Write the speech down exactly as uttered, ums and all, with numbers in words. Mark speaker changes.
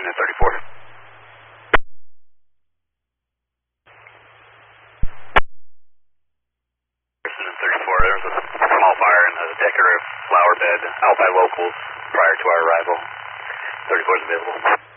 Speaker 1: and thirty-four. Pearson and thirty-four, there was a small fire in a decorative flower bed out by locals prior to our arrival. thirty-four is available.